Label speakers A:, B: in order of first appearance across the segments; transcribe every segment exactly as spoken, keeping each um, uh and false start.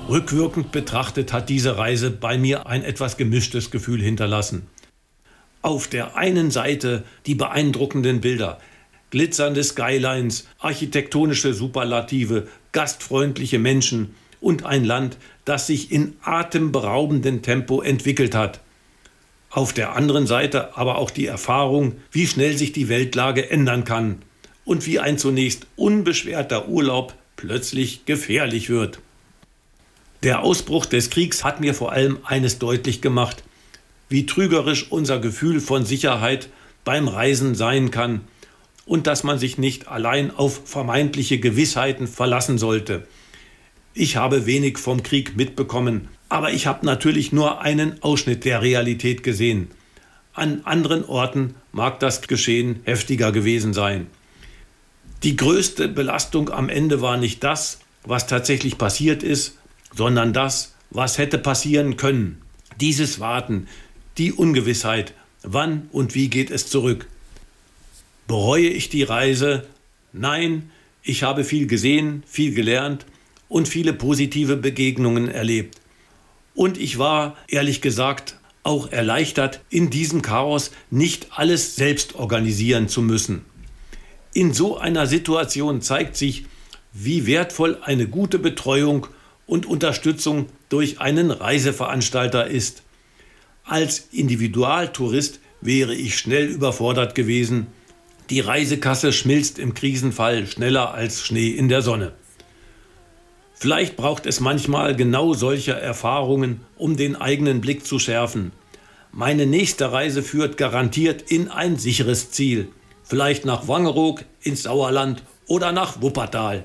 A: Rückwirkend betrachtet hat diese Reise bei mir ein etwas gemischtes Gefühl hinterlassen. Auf der einen Seite die beeindruckenden Bilder, glitzernde Skylines, architektonische Superlative, gastfreundliche Menschen und ein Land, das sich in atemberaubendem Tempo entwickelt hat. Auf der anderen Seite aber auch die Erfahrung, wie schnell sich die Weltlage ändern kann und wie ein zunächst unbeschwerter Urlaub plötzlich gefährlich wird. Der Ausbruch des Kriegs hat mir vor allem eines deutlich gemacht: wie trügerisch unser Gefühl von Sicherheit beim Reisen sein kann und dass man sich nicht allein auf vermeintliche Gewissheiten verlassen sollte. Ich habe wenig vom Krieg mitbekommen, aber ich habe natürlich nur einen Ausschnitt der Realität gesehen. An anderen Orten mag das Geschehen heftiger gewesen sein. Die größte Belastung am Ende war nicht das, was tatsächlich passiert ist, sondern das, was hätte passieren können. Dieses Warten, die Ungewissheit, wann und wie geht es zurück. Bereue ich die Reise? Nein, ich habe viel gesehen, viel gelernt und viele positive Begegnungen erlebt. Und ich war, ehrlich gesagt, auch erleichtert, in diesem Chaos nicht alles selbst organisieren zu müssen. In so einer Situation zeigt sich, wie wertvoll eine gute Betreuung und Unterstützung durch einen Reiseveranstalter ist. Als Individualtourist wäre ich schnell überfordert gewesen. Die Reisekasse schmilzt im Krisenfall schneller als Schnee in der Sonne. Vielleicht braucht es manchmal genau solche Erfahrungen, um den eigenen Blick zu schärfen. Meine nächste Reise führt garantiert in ein sicheres Ziel. Vielleicht nach Wangerooge, ins Sauerland oder nach Wuppertal.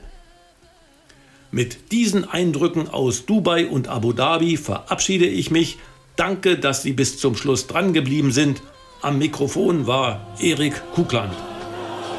A: Mit diesen Eindrücken aus Dubai und Abu Dhabi verabschiede ich mich. Danke, dass Sie bis zum Schluss dran geblieben sind. Am Mikrofon war Erik Kukland.